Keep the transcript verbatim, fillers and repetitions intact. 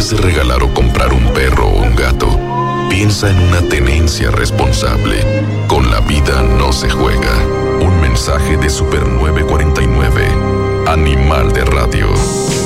Antes de regalar o comprar un perro o un gato, piensa en una tenencia responsable. Con la vida no se juega. Un mensaje de Super nueve cuarenta y nueve, Animal de Radio.